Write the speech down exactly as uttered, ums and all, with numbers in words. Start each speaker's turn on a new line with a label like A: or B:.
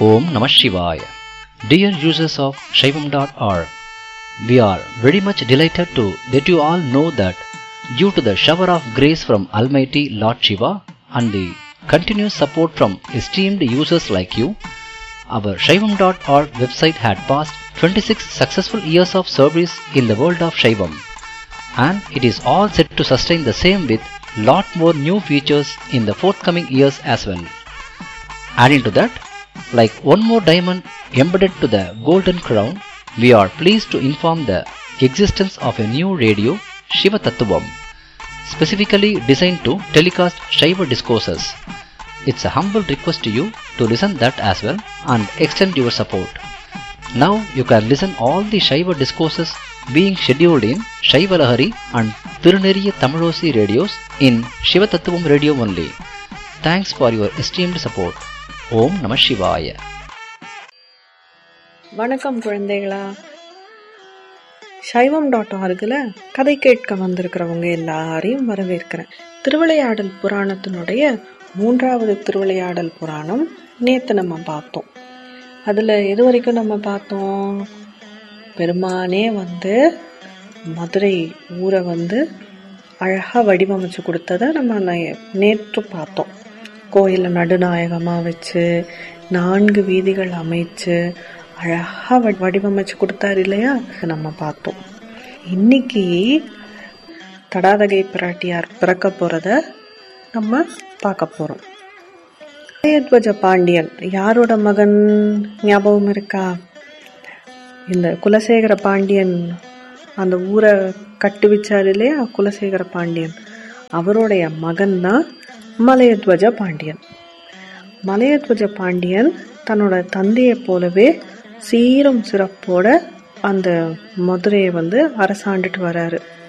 A: Om Namah Shivaya. Dear users of Shaivam dot org, we are very much delighted to let you all know that due to the shower of grace from Almighty Lord Shiva and the continuous support from esteemed users like you, our Shaivam dot org website had passed twenty-six successful years of service in the world of Shaivam, and it is all set to sustain the same with lot more new features in the forthcoming years as well. Adding to that, like one more diamond embedded to the golden crown, we are pleased to inform the existence of a new radio, Shiva Tattvam, specifically designed to telecast Shiva discourses. It's a humble request to you to listen that as well and extend your support. Now you can listen all the Shiva discourses being scheduled in Shiva Lahari and Tiruneriya Tamilosi radios in Shiva Tattvam radio only. Thanks for your esteemed support. ஓம் நம சிவாய.
B: வணக்கம் குழந்தைகளா. சைவம் dot ஆர்கில் கதை கேட்க வந்திருக்கிறவங்க எல்லாரையும் வரவேற்கிறேன். திருவிளையாடல் புராணத்தினுடைய மூன்றாவது திருவிளையாடல் புராணம் நேற்று நம்ம பார்த்தோம். அதில் எது வரைக்கும் நம்ம பார்த்தோம்? பெருமானே வந்து மதுரை ஊரை வந்து அழகாக வடிவமைச்சு கொடுத்ததை நம்ம நேற்று பார்த்தோம். கோயிலை நடுநாயகமாக வச்சு நான்கு வீதிகள் அமைச்சு அழகாக வடிவமைச்சு கொடுத்தாரு இல்லையா, நம்ம பார்த்தோம். இன்னைக்கு தடாதகை பிராட்டியார் பிறக்க போகிறத நம்ம பார்க்க போகிறோம். மலையத்வஜ பாண்டியன் யாரோட மகன் ஞாபகம் இருக்கா? இந்த குலசேகர பாண்டியன் அந்த ஊரை கட்டு வச்சார் இல்லையா, குலசேகர பாண்டியன், அவருடைய மகன் தான் மலையத்வஜ பாண்டியன். மலையத்வஜ பாண்டியன் தன்னோட தந்தையை போலவே சீரும் சிறப்போட அந்த மதுரையை வந்து அரசாண்டுட்டு வராரு.